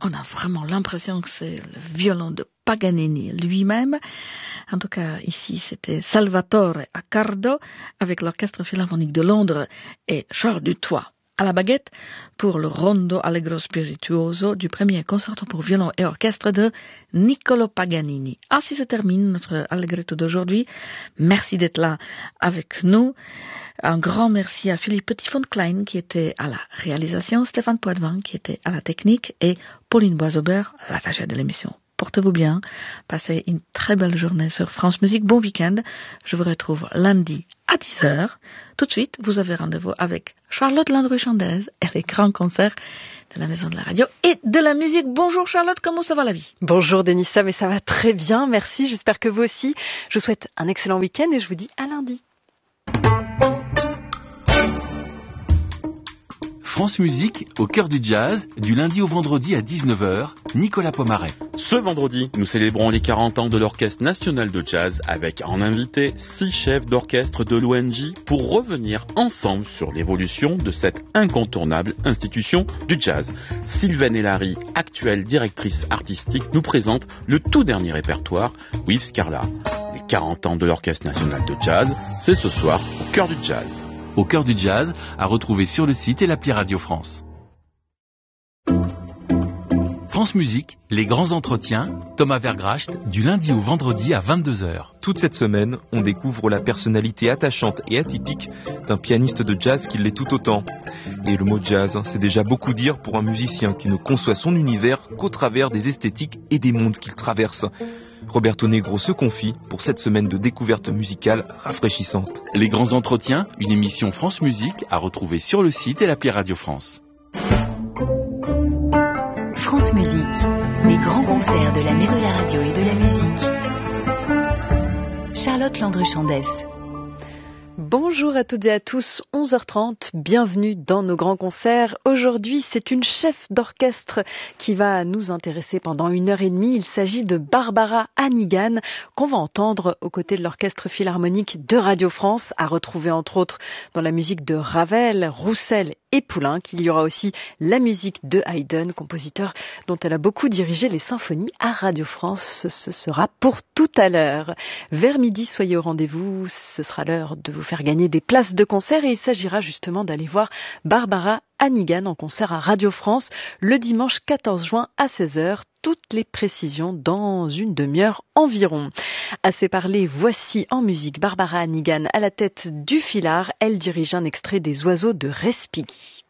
on a vraiment l'impression que c'est le violon de Paganini lui-même. En tout cas, ici, c'était Salvatore Accardo avec l'Orchestre Philharmonique de Londres et Charles Dutoit à la baguette pour le Rondo Allegro Spirituoso du premier concerto pour violon et orchestre de Niccolò Paganini. Ainsi se termine notre Allegretto d'aujourd'hui. Merci d'être là avec nous. Un grand merci à Philippe Petit-Fontaine qui était à la réalisation, Stéphane Poitvin qui était à la technique et Pauline Boisaubert, l'attachée de l'émission. Portez-vous bien, passez une très belle journée sur France Musique, bon week-end. Je vous retrouve lundi à 10h. Tout de suite, vous avez rendez-vous avec Charlotte Landry-Chandez et les grands concerts de la Maison de la Radio et de la musique. Bonjour Charlotte, comment ça va la vie? Bonjour Denissa, mais ça va très bien, merci, j'espère que vous aussi. Je vous souhaite un excellent week-end et je vous dis à lundi. France Musique, au cœur du jazz, du lundi au vendredi à 19h, Nicolas Pomaret. Ce vendredi, nous célébrons les 40 ans de l'Orchestre National de Jazz avec en invité 6 chefs d'orchestre de l'ONJ pour revenir ensemble sur l'évolution de cette incontournable institution du jazz. Sylvaine Hélary, actuelle directrice artistique, nous présente le tout dernier répertoire, With Scarla. Les 40 ans de l'Orchestre National de Jazz, c'est ce soir au cœur du jazz. Au cœur du jazz, à retrouver sur le site et l'appli Radio France. France Musique, les grands entretiens, Thomas Vergracht, du lundi au vendredi à 22h. Toute cette semaine, on découvre la personnalité attachante et atypique d'un pianiste de jazz qui l'est tout autant. Et le mot jazz, c'est déjà beaucoup dire pour un musicien qui ne conçoit son univers qu'au travers des esthétiques et des mondes qu'il traverse. Roberto Negro se confie pour cette semaine de découverte musicale rafraîchissante. Les grands entretiens, une émission France Musique à retrouver sur le site et l'appli Radio France. France Musique, les grands concerts de la Maison de la Radio et de la musique. Charlotte Landry-Chandez. Bonjour à toutes et à tous, 11h30, bienvenue dans nos grands concerts. Aujourd'hui, c'est une chef d'orchestre qui va nous intéresser pendant 1h30. Il s'agit de Barbara Hannigan, qu'on va entendre aux côtés de l'Orchestre Philharmonique de Radio France, à retrouver entre autres dans la musique de Ravel, Roussel et Poulenc. Il y aura aussi la musique de Haydn, compositeur dont elle a beaucoup dirigé les symphonies à Radio France. Ce sera pour tout à l'heure. Vers midi, soyez au rendez-vous. Ce sera l'heure de vous faire gagner des places de concert et il s'agira justement d'aller voir Barbara Hannigan en concert à Radio France le dimanche 14 juin à 16h. Toutes les précisions dans une demi-heure environ. Assez parlé, voici en musique Barbara Hannigan à la tête du Philhar. Elle dirige un extrait des Oiseaux de Respighi.